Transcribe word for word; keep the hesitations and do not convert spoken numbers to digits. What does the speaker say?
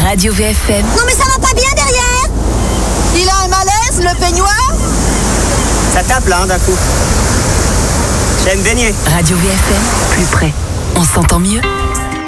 Radio V F M. Non mais ça va pas bien derrière. Il a un malaise, le peignoir? Ça tape là, hein, d'un coup. J'aime baigner. Radio V F M, plus près. On s'entend mieux.